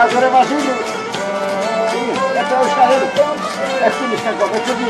Άκου ρε Βασίλη. Έτσι όλους καθέλους. Ευθύνεις κακό, με